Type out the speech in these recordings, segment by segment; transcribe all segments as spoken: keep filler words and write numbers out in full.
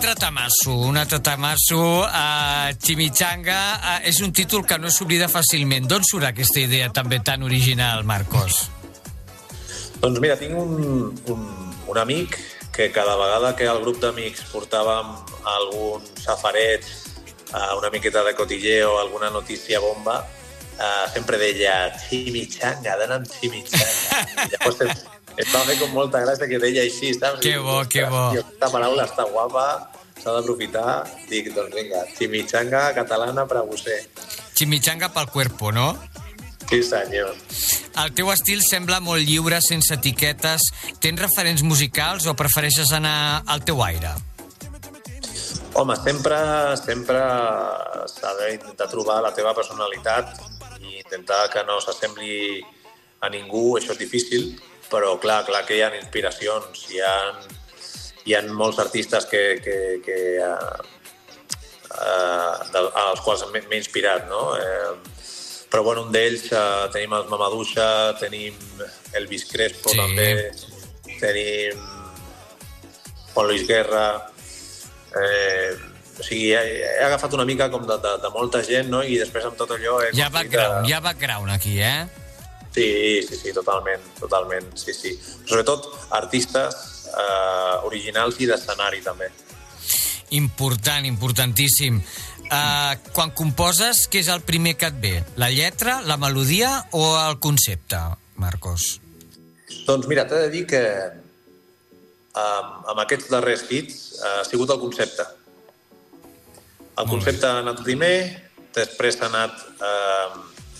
altre tamasso, un altre tamasso, uh, Chimichanga, uh, és un títol que no s'oblida fàcilment. D'on surt aquesta idea també tan original, Marcos? Doncs mira, tinc un, un, un amic que cada vegada que el grup d'amics portàvem algun safareig, uh, una miqueta de cotilleo, alguna notícia bomba, uh, sempre deia Chimichanga, donen Chimichanga. I llavors em va fer com molta gràcia que deia així, saps? Que bo, que bo. Aquesta paraula està guapa, s'ha d'aprofitar. Dic, doncs vinga, Chimichanga catalana per a vostè. Chimichanga pel cuerpo, no? Sí, senyor. El teu estil sembla molt lliure, sense etiquetes. Tens referents musicals o prefereixes anar al teu aire? Home, sempre, sempre s'ha d'intentar trobar la teva personalitat i intentar que no s'assembli a ningú. Això és difícil, però clar, clar que hi ha inspiracions, hi ha, hi ha molts artistes que, que, que, uh, uh, als quals m'he inspirat, no? Eh, però bueno, un d'ells uh, tenim els Mamaduixa, tenim Elvis Crespo, sí. També, tenim Juan Luis Guerra, eh, o sigui, he, he agafat una mica com de, de, de molta gent, no? I després amb tot allò... He ja background, ja background aquí, eh? Sí, sí, sí, totalment, totalment, sí, sí. Sobretot artistes eh, originals i d'escenari, també. Important, importantíssim. Uh, quan composes, què és el primer que et ve? La lletra, la melodia o el concepte, Marcos? Doncs mira, t'he de dir que um, amb aquests darrers hits uh, ha sigut el concepte. El concepte ha anat primer, després ha anat... Uh,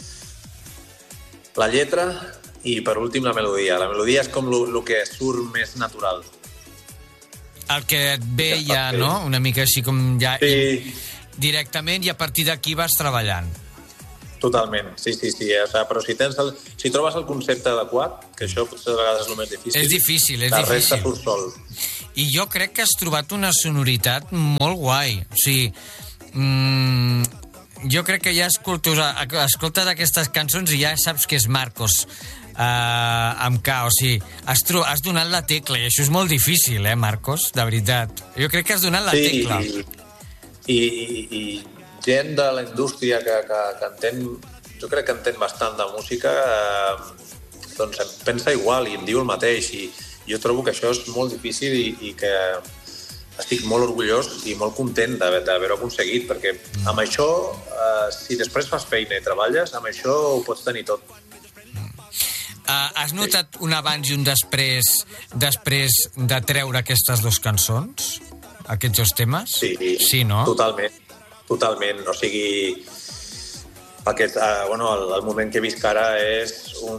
la lletra i, per últim, la melodia. La melodia és com el que surt més natural. El que et ve ja, no? Una mica així com ja... Sí. Directament i a partir d'aquí vas treballant. Totalment, sí, sí, sí. O sigui, però si, tens el, si trobes el concepte adequat, que això potser de vegades és el més difícil... És difícil, és la difícil. La resta surt sol. I jo crec que has trobat una sonoritat molt guai. O sigui... Mmm, jo crec que ja escoltes, escoltes aquestes cançons i ja saps que és Marcos uh, amb K, o sigui, has, has donat la tecla i això és molt difícil, eh, Marcos, de veritat. Jo crec que has donat la sí, tecla. I, i, i gent de la indústria que, que, que entén, jo crec que entén bastant de música, eh, doncs em pensa igual i em diu el mateix i jo trobo que això és molt difícil i, i que estic molt orgullós i molt content d'haver-ho aconseguit, perquè amb això, eh, si després fas feina i treballes, amb això ho pots tenir tot. Uh, has notat sí. un abans i un després després de treure aquestes dues cançons? Aquests dos temes? Sí, sí, no? Totalment. Totalment. O sigui, aquest, uh, bueno, el, el moment que visc ara és un,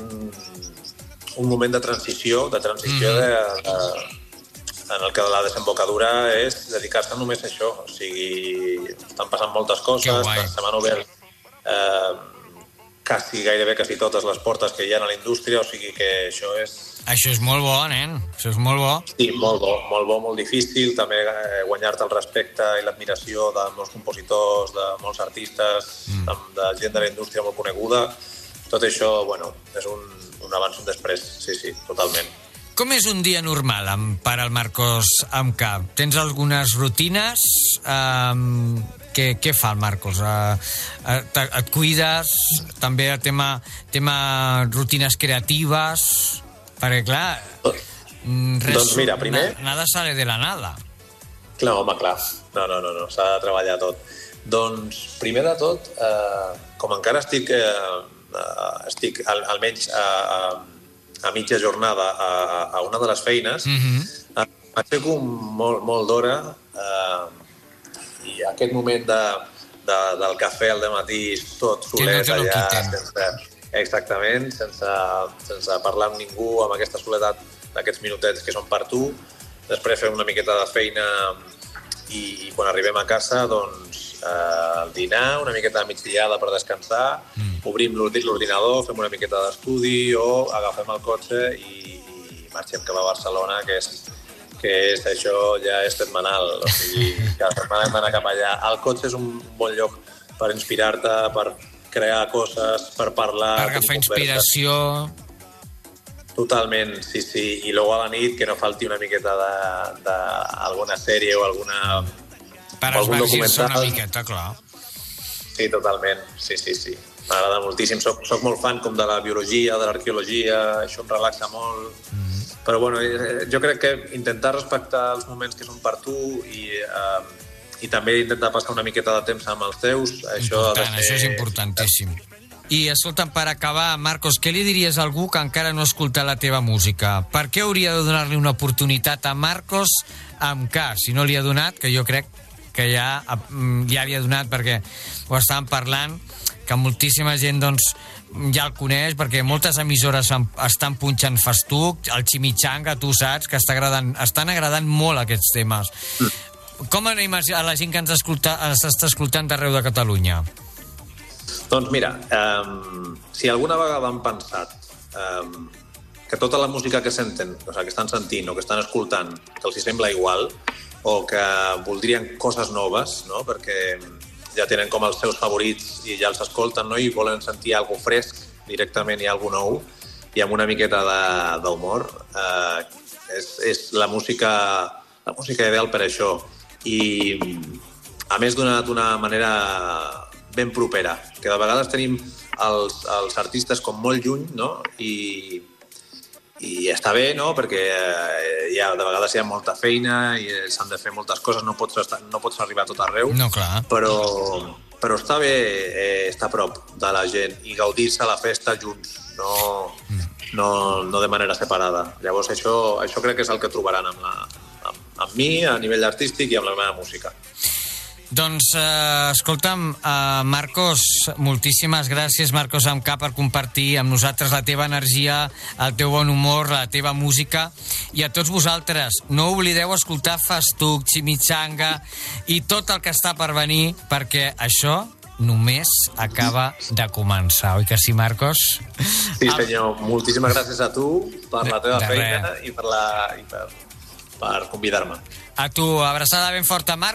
un moment de transició, de transició mm. de... de en el que la desembocadura és dedicar-se només a això. O sigui, estan passant moltes coses, se m'han obert eh, quasi, gairebé quasi totes les portes que hi ha a la indústria, o sigui que això és... Això és molt bo, nen, això és molt bo. Sí, molt bo, molt bo, molt difícil, també eh, guanyar-te el respecte i l'admiració de molts compositors, de molts artistes, mm. de, de gent de la indústria molt coneguda. Tot això, bueno, és un, un abans i un després, sí, sí, totalment. Com és un dia normal amb, per al Marcos amb K? Tens algunes rutines? Um, què, què fa el Marcos? Uh, et, et cuides? També el tema, tema rutines creatives? Perquè, clar, res, doncs mira, primer... Na, nada sale de la nada. Clar, home, clar. No, no, no, no. S'ha de treballar tot. Doncs, primer de tot, eh, com encara estic, eh, estic al, almenys... Eh, a mitja jornada a, a una de les feines, mm-hmm. m'aixeco molt, molt d'hora eh, i aquest moment de, de, del cafè al dematí tot solet no allà, sense, exactament, sense, sense parlar amb ningú, amb aquesta soledat d'aquests minutets que són per tu. Després fem una miqueta de feina i, i quan arribem a casa, doncs, eh, el dinar, una miqueta de migdiada per descansar, mm. obrim l'ordinador, fem una miqueta d'estudi o agafem el cotxe i, i marxem cap a Barcelona, que és, que és això ja és setmanal. O sigui, cada setmana hem d'anar cap allà. El cotxe és un bon lloc per inspirar-te, per crear coses, per parlar... Per agafar inspiració... Totalment, sí, sí. I luego a la nit que no falti una miqueta d'alguna sèrie o alguna... Per esvergir-se una miqueta, clar. Sí, totalment, sí, sí, sí. M'agrada moltíssim. Soc, soc molt fan com de la biologia, de l'arqueologia, això em relaxa molt. Mm. Però bueno, jo crec que intentar respectar els moments que són per tu i, eh, i també intentar passar una miqueta de temps amb els teus, això ha de ser... Això és importantíssim. I, escolta'm, per acabar, Marcos, què li diries a algú que encara no escolta la teva música? Per què hauria de donar-li una oportunitat a Marcos amb K? Si no li ha donat, que jo crec que ja, ja li ha donat, perquè ho estàvem parlant, que moltíssima gent doncs, ja el coneix, perquè moltes emissores estan punxant festuc, el chimichanga, tu saps, que està agradant, estan agradant molt aquests temes. Mm. Com animes a la gent que ens, escolta, ens està escoltant d'arreu de Catalunya? Doncs mira, um, si alguna vegada han pensat um, que tota la música que senten, o sigui, que estan sentint o que estan escoltant, que els hi sembla igual, o que voldrien coses noves, no? Perquè ja tenen com els seus favorits i ja els escolten, no? I volen sentir alguna cosa fresc directament i alguna nou, i amb una miqueta d'humor, eh, és, és la música, la música ideal per això. I a més d'una manera ben propera, que de vegades tenim els, els artistes com molt lluny, no? I, i està bé, no? Perquè eh, ja, de vegades hi ha molta feina i s'han de fer moltes coses, no pots, estar, no pots arribar a tot arreu, no, clar. Però, però està bé eh, estar a prop de la gent i gaudir-se la festa junts, no, no, no de manera separada. Llavors això, això crec que és el que trobaran amb, la, amb, amb mi, a nivell artístic i amb la meva música. Doncs, eh, escolta'm, eh, Marcos, moltíssimes gràcies, Marcos amb K, per compartir amb nosaltres la teva energia, el teu bon humor, la teva música, i a tots vosaltres, no oblideu escoltar festuc, chimichanga i tot el que està per venir, perquè això només acaba de començar, oi que sí, Marcos? Sí, senyor, moltíssimes gràcies a tu per la teva feina i per, la, i per, per convidar-me. A tu, abraçada ben forta, Marcos.